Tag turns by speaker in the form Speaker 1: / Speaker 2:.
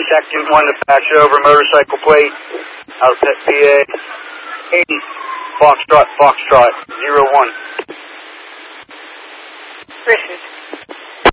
Speaker 1: Detective 1 to patch over motorcycle plate out of PA 80 Foxtrot 01.